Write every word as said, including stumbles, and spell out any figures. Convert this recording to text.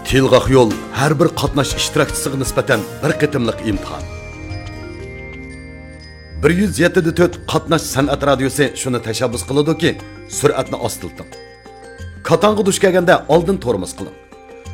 Tilg'oq yo'l har bir qatnash ishtirokchisiga nisbatan bir qitimliq imtihon. bir yuz yetti nuqta to'rt qatnash san'at radiosi shuni tashabbus qiladiki, sur'atni ostilting. Qatong'i dush kelganda oldin tormoz qiling.